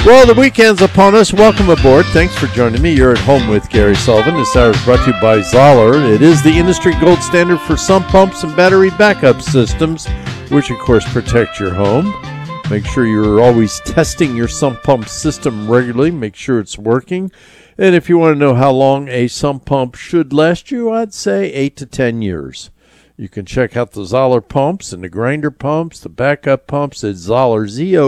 Well, the weekend's upon us. Welcome aboard. Thanks for joining me. You're at home with Gary Sullivan. This hour is brought to you by Zoller. It is the industry gold standard for sump pumps and battery backup systems, which, of course, protect your home. Make sure you're always testing your sump pump system regularly. Make sure it's working. And if you want to know how long a sump pump should last you, I'd say 8 to 10 years. You can check out the Zoller pumps and the grinder pumps, the backup pumps at Zoller,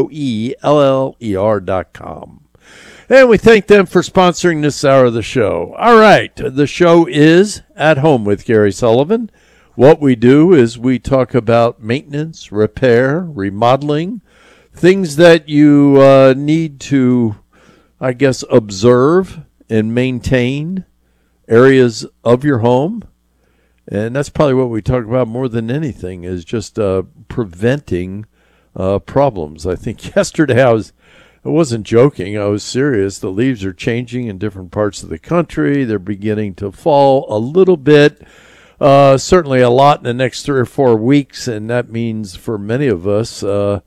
ZOELLER.com. And we thank them for sponsoring this hour of the show. All right, the show is At Home with Gary Sullivan. What we do is we talk about maintenance, repair, remodeling, things that you need to, I guess, observe and maintain areas of your home. And that's probably what we talk about more than anything is just preventing problems. I think yesterday I wasn't joking. I was serious. The leaves are changing in different parts of the country. They're beginning to fall a little bit, certainly a lot in the next 3 or 4 weeks. And that means for many of us,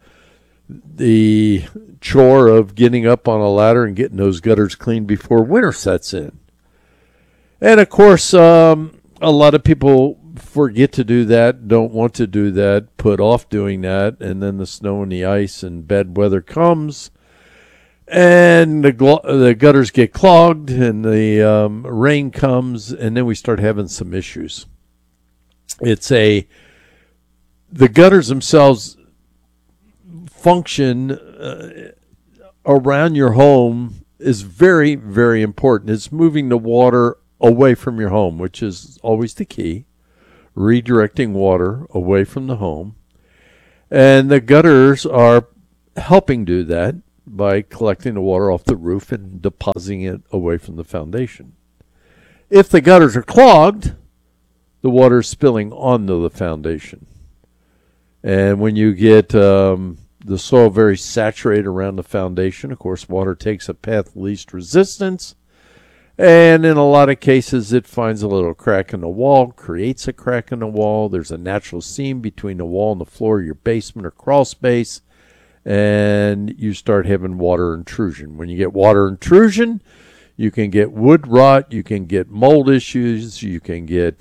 the chore of getting up on a ladder and getting those gutters cleaned before winter sets in. And, of course, a lot of people forget to do that, don't want to do that, put off doing that, and then the snow and the ice and bad weather comes, and the gutters get clogged, and the rain comes, and then we start having some issues. The gutters themselves function around your home is very, very important. It's moving the water away from your home, which is always the key, redirecting water away from the home. And the gutters are helping do that by collecting the water off the roof and depositing it away from the foundation. If the gutters are clogged, the water is spilling onto the foundation. And when you get the soil very saturated around the foundation, of course, water takes a path of least resistance. And in a lot of cases, it finds a little crack in the wall, creates a crack in the wall. There's a natural seam between the wall and the floor of your basement or crawl space, and you start having water intrusion. When you get water intrusion, you can get wood rot, you can get mold issues, you can get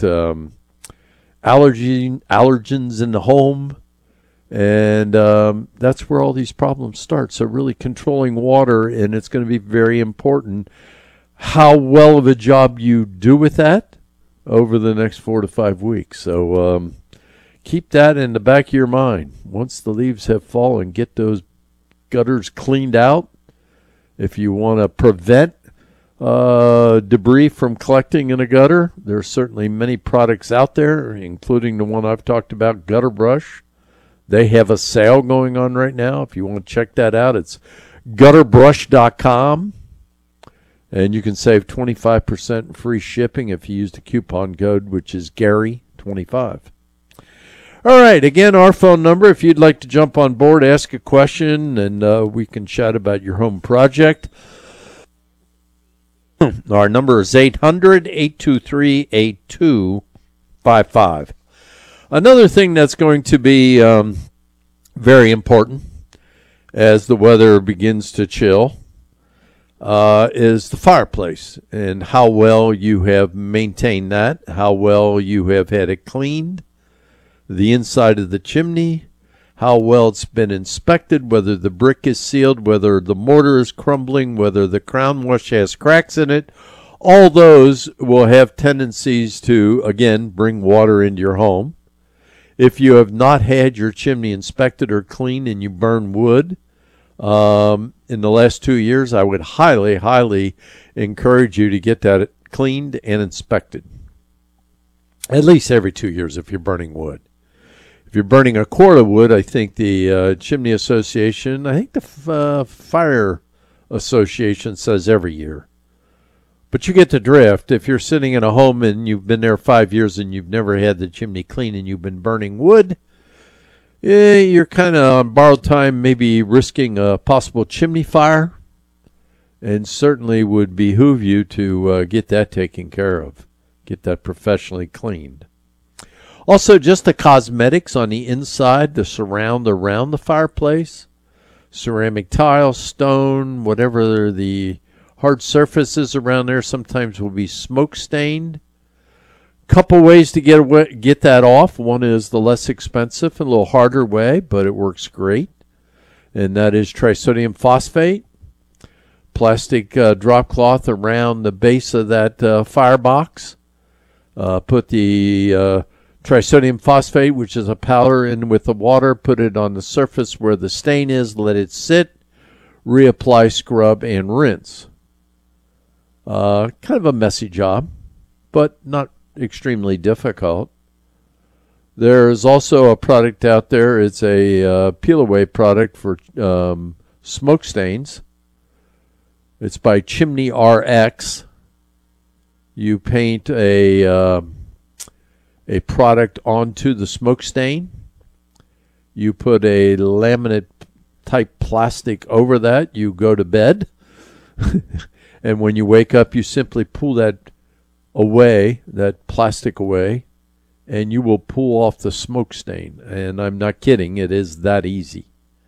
allergens in the home, and that's where all these problems start. So really controlling water, and it's going to be very important how well of a job you do with that over the next 4 to 5 weeks. So keep that in the back of your mind. Once the leaves have fallen, get those gutters cleaned out. If you want to prevent debris from collecting in a gutter, there are certainly many products out there, including the one I've talked about, Gutter Brush. They have a sale going on right now. If you want to check that out, it's gutterbrush.com. And you can save 25% free shipping if you use the coupon code, which is Gary25. All right, again, our phone number, if you'd like to jump on board, ask a question, and we can chat about your home project. Our number is 800-823-8255. Another thing that's going to be very important as the weather begins to chill is the fireplace and how well you have maintained that, how well you have had it cleaned, the inside of the chimney, how well it's been inspected, whether the brick is sealed, whether the mortar is crumbling, whether the crown wash has cracks in it. All those will have tendencies to, again, bring water into your home. If you have not had your chimney inspected or cleaned and you burn wood, in the last 2 years, I would highly, highly encourage you to get that cleaned and inspected. At least every 2 years if you're burning wood. If you're burning a quart of wood, I think the Chimney Association, I think the Fire Association says every year. But you get the drift. If you're sitting in a home and you've been there 5 years and you've never had the chimney clean and you've been burning wood, you're kind of on borrowed time, maybe risking a possible chimney fire, and certainly would behoove you to get that taken care of, get that professionally cleaned. Also, just the cosmetics on the inside, the surround around the fireplace. ceramic tile, stone, whatever the hard surfaces around there sometimes will be smoke stained. Couple ways to get that off. One is the less expensive and a little harder way, but it works great. And that is trisodium phosphate. Plastic drop cloth around the base of that firebox. Put the trisodium phosphate, which is a powder, in with the water. Put it on the surface where the stain is. Let it sit. Reapply, scrub, and rinse. Kind of a messy job, but not extremely difficult. There's also a product out there. It's a peel-away product for smoke stains. It's by Chimney RX. You paint a product onto the smoke stain. You put a laminate type plastic over that. You go to bed. And when you wake up, you simply pull that away, that plastic away, and you will pull off the smoke stain. And I'm not kidding. It is that easy.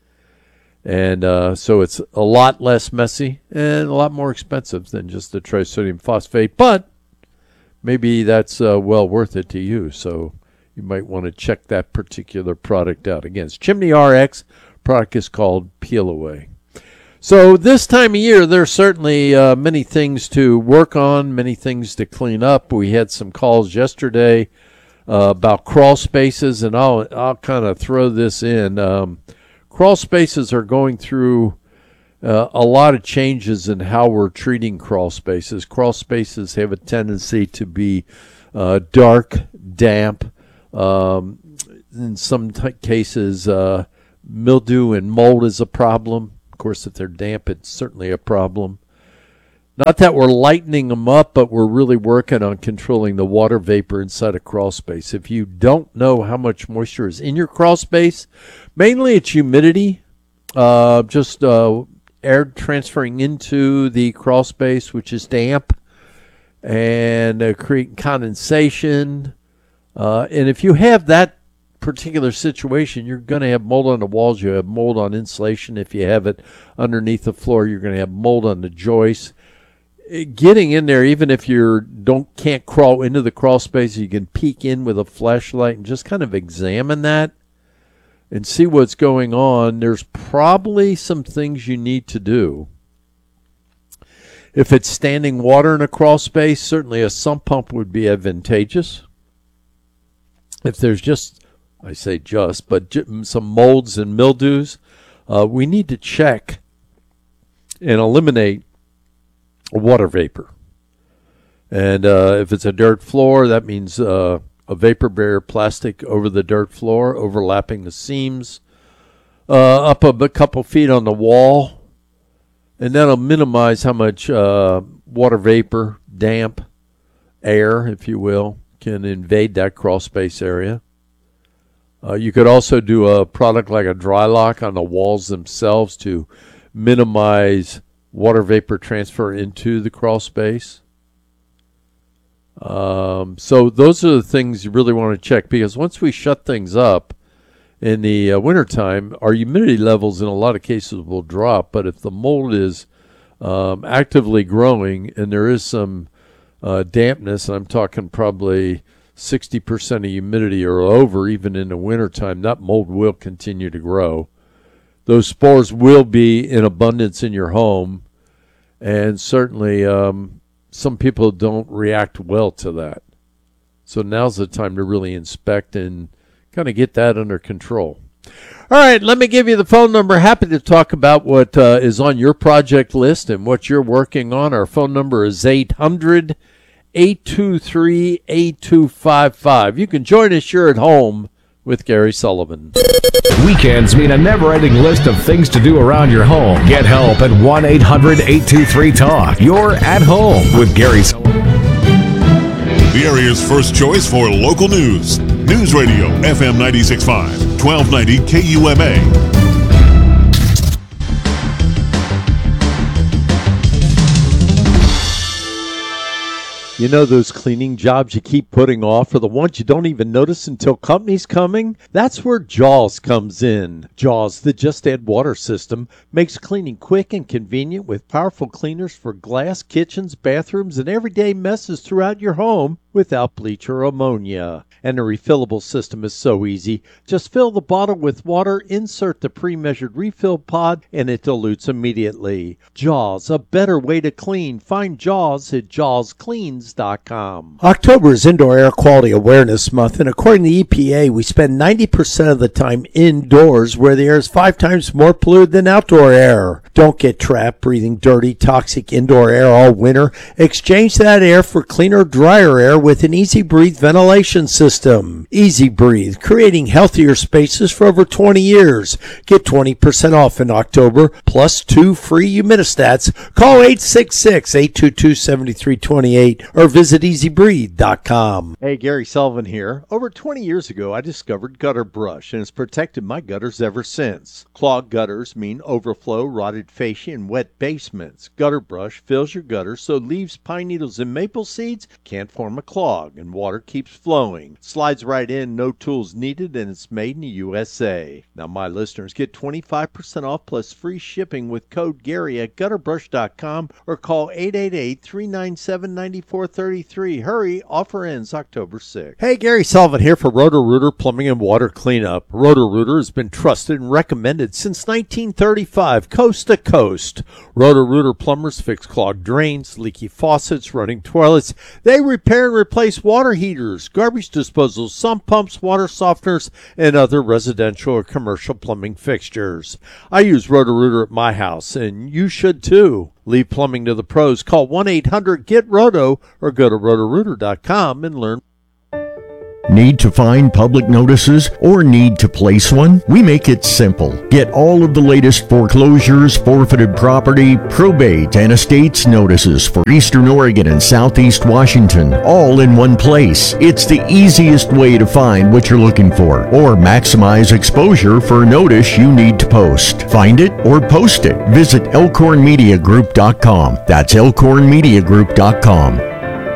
And so it's a lot less messy and a lot more expensive than just the trisodium phosphate. But maybe that's well worth it to you. So you might want to check that particular product out. Again, it's Chimney RX. Product is called Peel Away. So this time of year, there's certainly many things to work on, many things to clean up. We had some calls yesterday about crawl spaces, and I'll kind of throw this in. Crawl spaces are going through a lot of changes in how we're treating crawl spaces. Crawl spaces have a tendency to be dark, damp, in some cases mildew and mold is a problem. Of course, if they're damp, it's certainly a problem. Not that we're lightening them up, but we're really working on controlling the water vapor inside a crawl space. If you don't know how much moisture is in your crawl space, mainly it's humidity, just air transferring into the crawl space, which is damp, and creating condensation. And if you have that particular situation, you're going to have mold on the walls. You have mold on insulation. If you have it underneath the floor, you're going to have mold on the joists. Getting in there, even if you can't crawl into the crawl space, you can peek in with a flashlight and just kind of examine that and see what's going on. There's probably some things you need to do. If it's standing water in a crawl space, certainly a sump pump would be advantageous. If there's some molds and mildews, we need to check and eliminate water vapor. And if it's a dirt floor, that means a vapor barrier plastic over the dirt floor, overlapping the seams, up a couple feet on the wall. And that'll minimize how much water vapor, damp, air, if you will, can invade that crawl space area. You could also do a product like a dry lock on the walls themselves to minimize water vapor transfer into the crawl space. So those are the things you really want to check, because once we shut things up in the wintertime, our humidity levels in a lot of cases will drop. But if the mold is actively growing and there is some dampness, and I'm talking probably 60% of humidity or over, even in the wintertime, that mold will continue to grow. Those spores will be in abundance in your home, and certainly some people don't react well to that. So now's the time to really inspect and kind of get that under control. All right, let me give you the phone number. Happy to talk about what is on your project list and what you're working on. Our phone number is 800-823-8255. You can join us here at home with Gary Sullivan. Weekends mean a never-ending list of things to do around your home. Get help at 1-800-823-TALK. You're at home with Gary Sullivan. The area's first choice for local news. News Radio, FM 96.5, 1290 KUMA. You know those cleaning jobs you keep putting off are the ones you don't even notice until company's coming? That's where Jaws comes in. Jaws, the Just Add Water system, makes cleaning quick and convenient with powerful cleaners for glass, kitchens, bathrooms, and everyday messes throughout your home without bleach or ammonia. And the refillable system is so easy. Just fill the bottle with water, insert the pre-measured refill pod, and it dilutes immediately. Jaws, a better way to clean. Find Jaws at jawscleans.com. October is Indoor Air Quality Awareness Month, and according to the EPA, we spend 90% of the time indoors where the air is 5 times more polluted than outdoor air. Don't get trapped breathing dirty, toxic indoor air all winter. Exchange that air for cleaner, drier air with an Easy Breathe ventilation system. Easy Breathe, creating healthier spaces for over 20 years. Get 20% off in October, plus 2 free humidistats. Call 866-822-7328 or visit easybreathe.com. Hey, Gary Sullivan here. Over 20 years ago, I discovered Gutter Brush, and it's protected my gutters ever since. Clogged gutters mean overflow, rotted fascia, and wet basements. Gutter Brush fills your gutters so leaves, pine needles, and maple seeds can't form a clog, and water keeps flowing. Slides right in, no tools needed, and it's made in the USA. Now, my listeners get 25% off plus free shipping with code Gary at gutterbrush.com or call 888-397-9433. Hurry, offer ends October 6th. Hey, Gary Sullivan here for Roto-Rooter Plumbing and Water Cleanup. Roto-Rooter has been trusted and recommended since 1935, coast to coast. Roto-Rooter plumbers fix clogged drains, leaky faucets, running toilets. They repair and replace water heaters, garbage disposal, sump pumps, water softeners, and other residential or commercial plumbing fixtures. I use Roto-Rooter at my house, and you should too. Leave plumbing to the pros. Call 1-800-GET-ROTO or go to rotorooter.com and learn. Need to find public notices or need to place one? We make it simple. Get all of the latest foreclosures, forfeited property, probate, and estates notices for Eastern Oregon and Southeast Washington, all in one place. It's the easiest way to find what you're looking for or maximize exposure for a notice you need to post. Find it or post it. Visit elkhornmediagroup.com. That's elkhornmediagroup.com.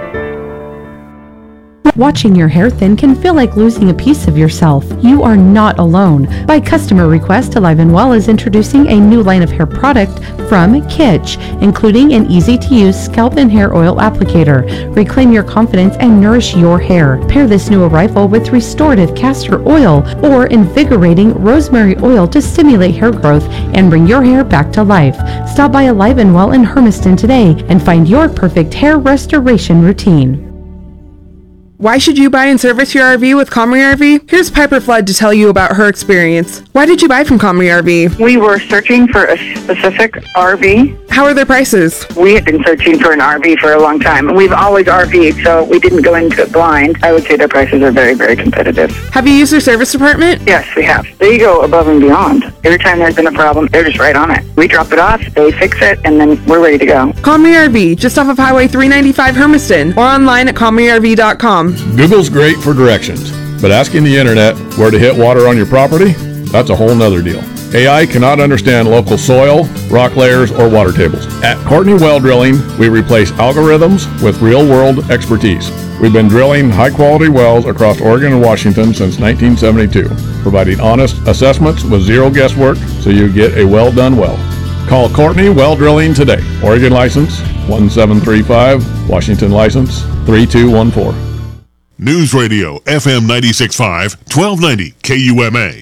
Watching your hair thin can feel like losing a piece of yourself. You are not alone. By customer request, Alive and Well is introducing a new line of hair product from Kitsch, including an easy-to-use scalp and hair oil applicator. Reclaim your confidence and nourish your hair. Pair this new arrival with restorative castor oil or invigorating rosemary oil to stimulate hair growth and bring your hair back to life. Stop by Alive and Well in Hermiston today and find your perfect hair restoration routine. Why should you buy and service your RV with Comrie RV? Here's Piper Flood to tell you about her experience. Why did you buy from Comrie RV? We were searching for a specific RV. How are their prices? We had been searching for an RV for a long time. We've always RV'd, so we didn't go into it blind. I would say their prices are very, very competitive. Have you used their service department? Yes, we have. They go above and beyond. Every time there's been a problem, they're just right on it. We drop it off, they fix it, and then we're ready to go. Comrie RV, just off of Highway 395 Hermiston, or online at ComrieRV.com. Google's great for directions, but asking the internet where to hit water on your property, that's a whole nother deal. AI cannot understand local soil, rock layers, or water tables. At Courtney Well Drilling, we replace algorithms with real-world expertise. We've been drilling high-quality wells across Oregon and Washington since 1972, providing honest assessments with zero guesswork so you get a well-done well. Call Courtney Well Drilling today. Oregon license 1735, Washington license 3214. News Radio FM 96.5, 1290 KUMA.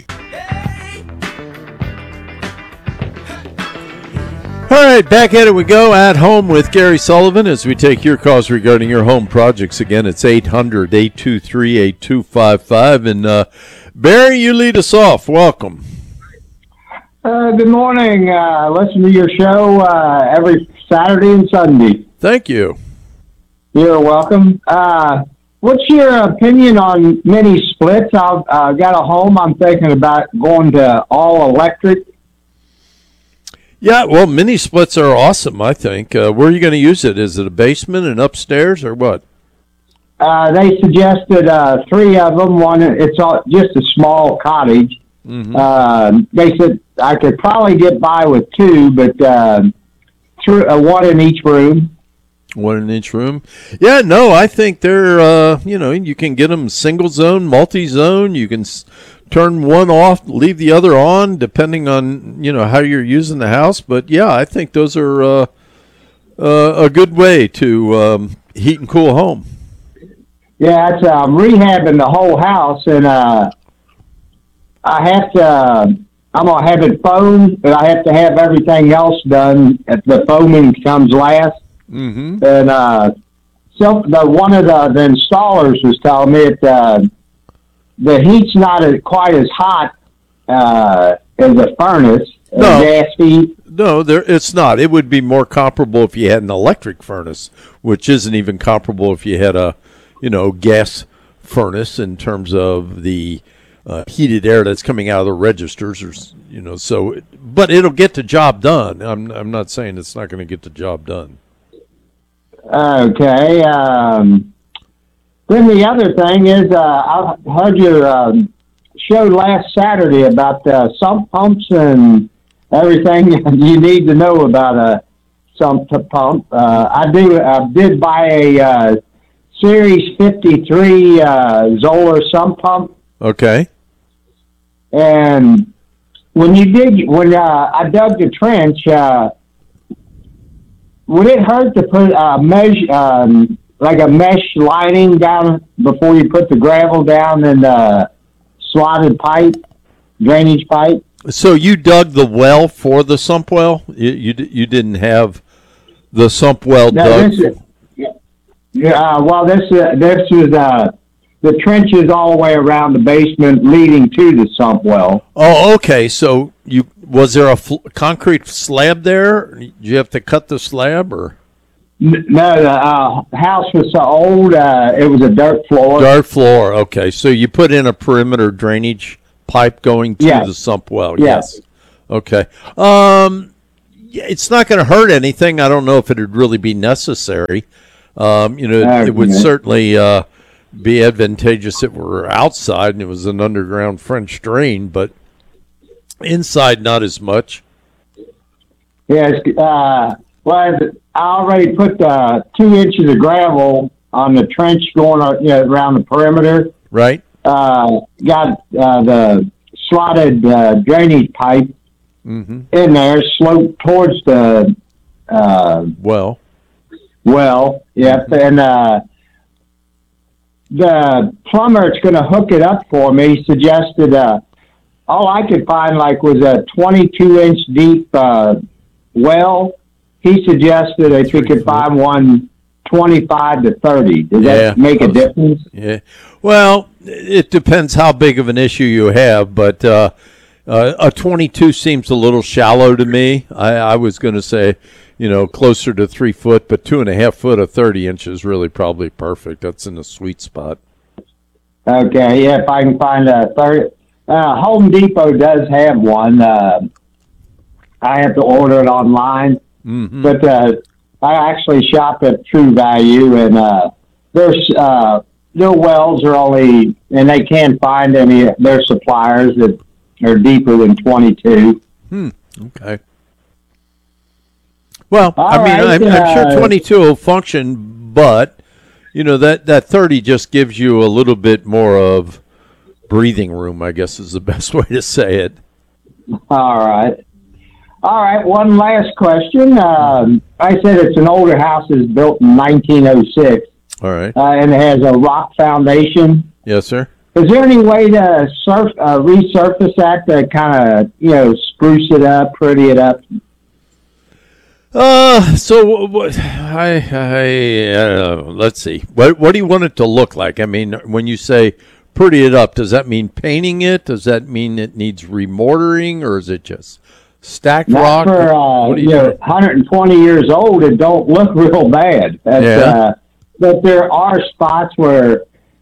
All right, back at it we go, at home with Gary Sullivan as we take your calls regarding your home projects. Again, it's 800-823-8255. And Barry, you lead us off. Welcome. Good morning. Listen to your show every Saturday and Sunday. Thank you. You're welcome. What's your opinion on mini splits? I've got a home. I'm thinking about going to all electric. Yeah, well, mini splits are awesome, I think. Where are you going to use it? Is it a basement and upstairs or what? They suggested 3 of them. One, it's just a small cottage. Mm-hmm. They said I could probably get by with 2, but one in each room. 1-inch room. Yeah, no, I think they're, you can get them single zone, multi-zone. You can turn one off, leave the other on, depending on, how you're using the house. But, yeah, I think those are a good way to heat and cool a home. Yeah, it's rehabbing the whole house, and I'm going to have it foamed, but I have to have everything else done. The foaming comes last. Mm-hmm. And one of the installers was telling me that the heat's not quite as hot as a furnace, gas heat. No, it's not. It would be more comparable if you had an electric furnace, which isn't even comparable if you had a, gas furnace in terms of the heated air that's coming out of the registers, or so. But it'll get the job done. I'm not saying it's not going to get the job done. Okay. Then the other thing is, I heard your show last Saturday about sump pumps and everything you need to know about a sump pump. I did buy a Series 53 Zoller sump pump. Okay. And when I dug the trench, would it hurt to put a mesh lining down before you put the gravel down in the slotted drainage pipe? So you dug the well for the sump well? You didn't have the sump well dug? This is the trenches all the way around the basement leading to the sump well. Oh, okay. So was there a concrete slab there? Did you have to cut the slab, or? No, the house was so old, it was a dirt floor. Dirt floor, okay. So you put in a perimeter drainage pipe going to the sump well. Yes. Okay. It's not going to hurt anything. I don't know if it would really be necessary. It would certainly be advantageous if it were outside and it was an underground French drain, but inside not as much. Yes. I already put 2 inches of gravel on the trench going around the perimeter. Right. Got the slotted drainage pipe in there, sloped towards the well. Well, yep. And the plumber that's going to hook it up for me suggested all I could find was a 22-inch deep well. He suggested if we could find one 25 to 30. Does that make a difference? Yeah. Well, it depends how big of an issue you have, but a 22 seems a little shallow to me. I was going to say, closer to 3 foot, but 2.5 foot of 30 inches really probably perfect. That's in the sweet spot. Okay, yeah, if I can find a 30. Home Depot does have one. I have to order it online. Mm-hmm. But I actually shop at True Value, and their wells are only, and they can't find any of their suppliers that are deeper than 22. Okay. Well, I'm sure 22 will function, but that 30 just gives you a little bit more of breathing room, I guess is the best way to say it. All right. One last question. I said it's an older house. It's built in 1906. All right. And it has a rock foundation. Yes, sir. Is there any way to resurface that to kind of, spruce it up, pretty it up? So let's see. What do you want it to look like? I mean, when you say pretty it up, does that mean painting it? Does that mean it needs remortaring, or is it just stacked rock? For 120 years old, it don't look real bad. But there are spots where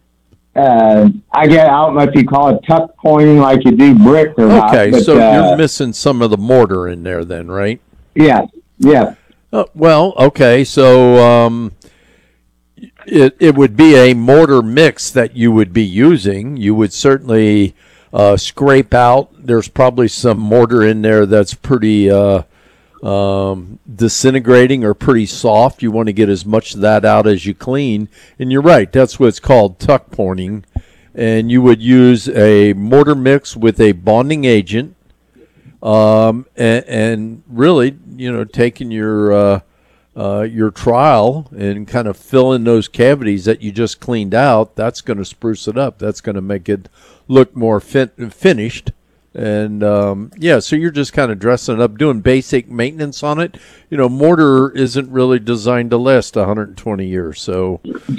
I don't know if you call it tuck pointing like you do brick or not. Okay, so you're missing some of the mortar in there then, right? Yeah. Well, okay, so it would be a mortar mix that you would be using. You would certainly scrape out. There's probably some mortar in there that's pretty disintegrating or pretty soft. You want to get as much of that out as you clean. And you're right, that's what's called tuck pointing. And you would use a mortar mix with a bonding agent, and really, taking your trial and kind of filling those cavities that you just cleaned out. That's going to spruce it up. That's going to make it look more finished. And so you're just kind of dressing it up, doing basic maintenance on it. Mortar isn't really designed to last 120 years. So,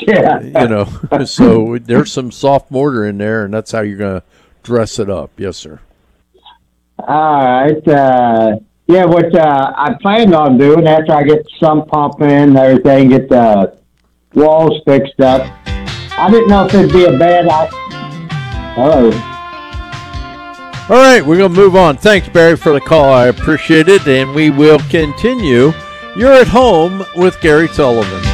so there's some soft mortar in there, and that's how you're going to dress it up. Yes, sir. All right. What I plan on doing after I get the sump pump in and everything, get the walls fixed up. I didn't know if it'd be a bad idea. Hello. All right, we're going to move on. Thanks, Barry, for the call. I appreciate it, and we will continue. You're at home with Gary Sullivan.